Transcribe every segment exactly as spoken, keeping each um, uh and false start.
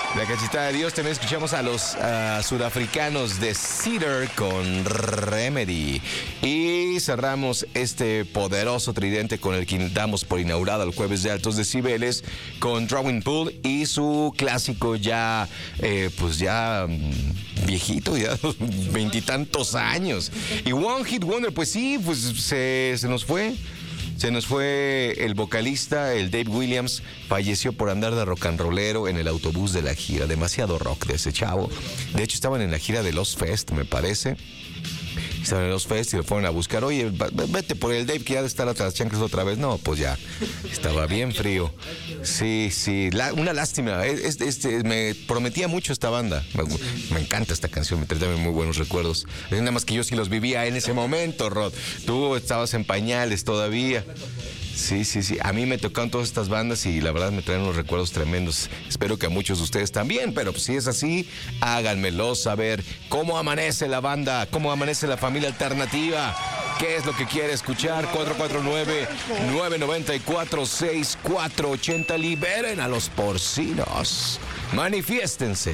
La cachetada de Dios. También escuchamos a los uh, sudafricanos de Cedar con Remedy. Y cerramos este poderoso tridente con el que damos por inaugurado el jueves de altos decibeles con Drawing Pool y su clásico ya, eh, pues ya viejito, ya veintitantos años. Y One Hit Wonder, pues sí, pues se, se nos fue. Se nos fue el vocalista, el Dave Williams, falleció por andar de rock and rollero en el autobús de la gira. Demasiado rock de ese chavo. De hecho, estaban en la gira de Los Fest, me parece. Estaban en Los Fest y lo fueron a buscar. Oye, vete por el Dave que ya de estar atrás chanclas otra vez. No, pues ya, estaba bien frío. Sí, sí, la, una lástima. Es, es, es, me prometía mucho esta banda. Me, me encanta esta canción, me trae también muy buenos recuerdos. Nada más que yo sí los vivía en ese momento, Rod. Tú estabas en pañales todavía. Sí, sí, sí. A mí me tocaron todas estas bandas y la verdad me traen unos recuerdos tremendos. Espero que a muchos de ustedes también, pero pues, si es así, háganmelo saber. ¿Cómo amanece la banda? ¿Cómo amanece la familia alternativa? ¿Qué es lo que quiere escuchar? cuatro cuatro nueve, nueve nueve cuatro, seis cuatro ocho cero. Liberen a los porcinos. Manifiéstense.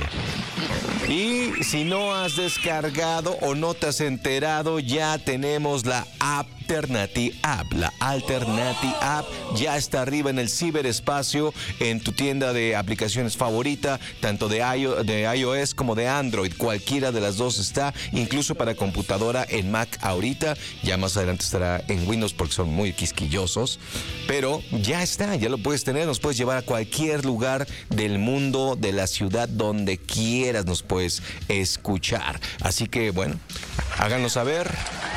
Y si no has descargado o no te has enterado, ya tenemos la Alternative App. La Alternative App ya está arriba en el ciberespacio, en tu tienda de aplicaciones favorita, tanto de, iO- de iOS como de Android. Cualquiera de las dos está, incluso para computadora en Mac ahorita. Ya más adelante estará en Windows porque son muy quisquillosos. Pero ya está, ya lo puedes tener. Nos puedes llevar a cualquier lugar del mundo, de la ciudad, donde quieras nos puedes escuchar. Así que, bueno, háganlo saber.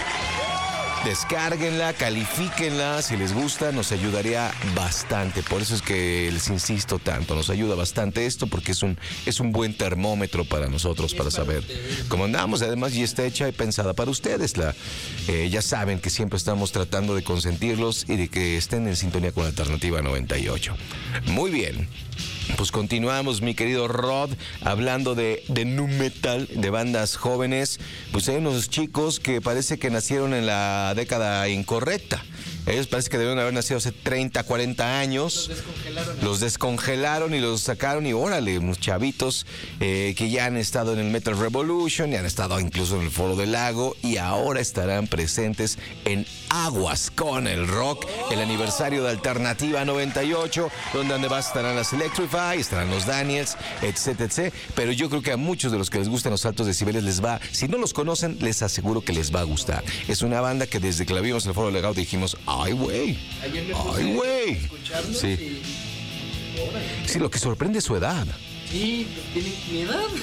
Descárguenla, califíquenla, si les gusta, nos ayudaría bastante. Por eso es que les insisto tanto, nos ayuda bastante esto porque es un, es un buen termómetro para nosotros, para saber cómo andamos. Además, ya está hecha y pensada para ustedes. La, eh, ya saben que siempre estamos tratando de consentirlos y de que estén en sintonía con Alternativa noventa y ocho. Muy bien. Pues continuamos, mi querido Rod, hablando de, de nu metal, de bandas jóvenes. Pues hay unos chicos que parece que nacieron en la década incorrecta. Ellos parece que debieron haber nacido hace treinta, cuarenta años. Los descongelaron. Los descongelaron y los sacaron y órale, unos chavitos eh, que ya han estado en el Metal Revolution, y han estado incluso en el Foro del Lago y ahora estarán presentes en Aguas con el Rock, el aniversario de Alternativa noventa y ocho, donde además estarán las Electrify, estarán los Daniels, etcétera, etcétera. Pero yo creo que a muchos de los que les gustan los altos decibeles les va, si no los conocen, les aseguro que les va a gustar. Es una banda que desde que la vimos en el Foro del Lago dijimos, ay, güey. Ay, güey. Sí. Y... sí, lo que sorprende es su edad. Sí, pues tienen mi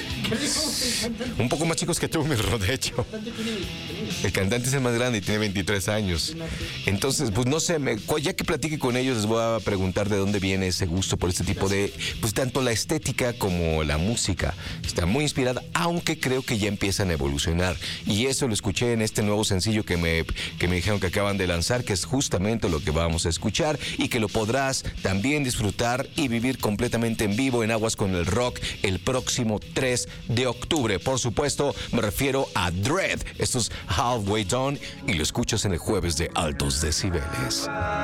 edad. Un poco más chicos que tú, mi Rod, de hecho. El cantante es el más grande y tiene veintitrés años. Entonces, pues no sé, me, ya que platique con ellos, les voy a preguntar de dónde viene ese gusto por este tipo de... Pues tanto la estética como la música. Está muy inspirada, aunque creo que ya empiezan a evolucionar. Y eso lo escuché en este nuevo sencillo que me, que me dijeron que acaban de lanzar, que es justamente lo que vamos a escuchar y que lo podrás también disfrutar y vivir completamente en vivo en Aguas con el Rock el próximo tres de octubre. Por supuesto, me refiero a Dread. Esto es Halfway Done y lo escuchas en el jueves de Altos Decibeles.